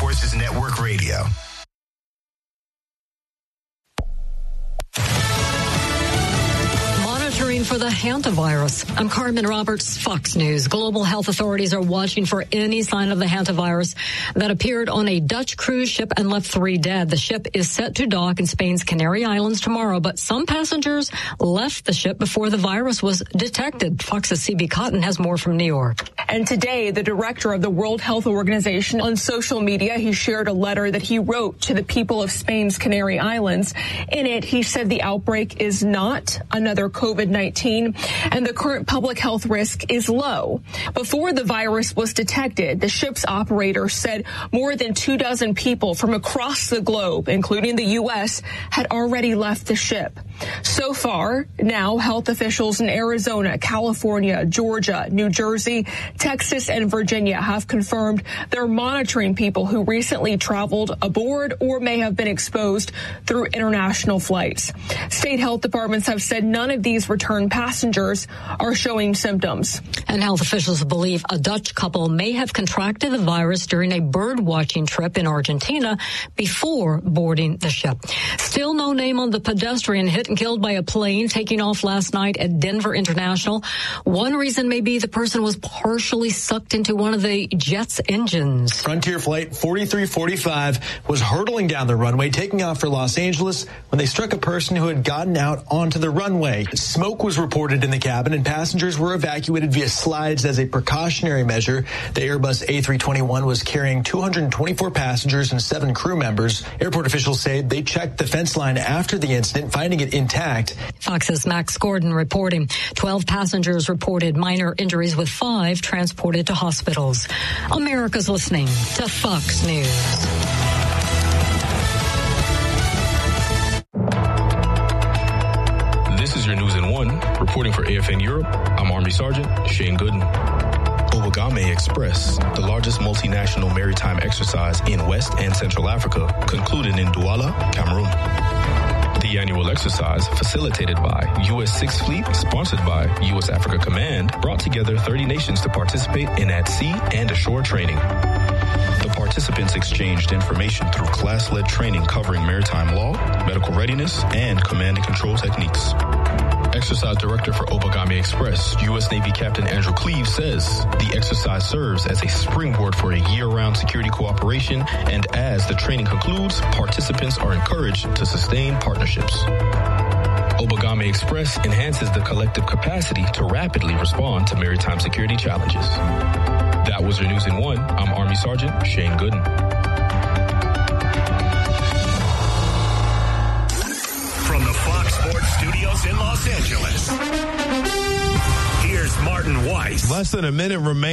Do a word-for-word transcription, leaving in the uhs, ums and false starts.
Voices Network Radio. For the hantavirus. I'm Carmen Roberts, Fox News. Global health authorities are watching for any sign of the hantavirus that appeared on a Dutch cruise ship and left three dead. The ship is set to dock in Spain's Canary Islands tomorrow, but some passengers left the ship before the virus was detected. Fox's C B Cotton has more from New York. And today, the director of the World Health Organization on social media, he shared a letter that he wrote to the people of Spain's Canary Islands. In it, he said the outbreak is not another COVID nineteen. And the current public health risk is low. Before the virus was detected, the ship's operator said more than two dozen people from across the globe, including the U S, had already left the ship. So far, now health officials in Arizona, California, Georgia, New Jersey, Texas, and Virginia have confirmed they're monitoring people who recently traveled aboard or may have been exposed through international flights. State health departments have said none of these return passengers are showing symptoms. And health officials believe a Dutch couple may have contracted the virus during a bird watching trip in Argentina before boarding the ship. Still no name on the pedestrian hit and killed by a plane taking off last night at Denver International. One reason may be the person was partially sucked into one of the jet's engines. Frontier Flight forty-three forty-five was hurtling down the runway, taking off for Los Angeles when they struck a person who had gotten out onto the runway. Smoke was reported in the cabin, and passengers were evacuated via slides as a precautionary measure. The Airbus A three twenty-one was carrying two hundred twenty-four passengers and seven crew members. Airport officials say they checked the fence line after the incident, finding it intact. Fox's Max Gordon reporting. Twelve passengers reported minor injuries, with five transported to hospitals. America's listening to Fox News. This is your News in One. Reporting for A F N Europe, I'm Army Sergeant Shane Gooden. Obagame Express, the largest multinational maritime exercise in West and Central Africa, concluded in Douala, Cameroon. The annual exercise, facilitated by U S sixth Fleet, sponsored by U S Africa Command, brought together thirty nations to participate in at-sea and ashore training. The participants exchanged information through class-led training covering maritime law, medical readiness, and command and control techniques. Exercise Director for Obagame Express, U S Navy Captain Andrew Cleave, says the exercise serves as a springboard for a year-round security cooperation, and as the training concludes, participants are encouraged to sustain partnerships. Obagame Express enhances the collective capacity to rapidly respond to maritime security challenges. That was your News in One. I'm Army Sergeant Shane Gooden. From the Fox Sports Studios in Los Angeles, here's Martin Weiss. Less than a minute remains.